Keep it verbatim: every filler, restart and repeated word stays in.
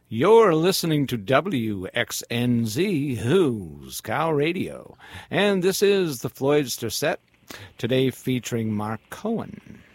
You're listening to W X N Z Who's Cow Radio, and this is the Floydster Set, today featuring Mark Cohen.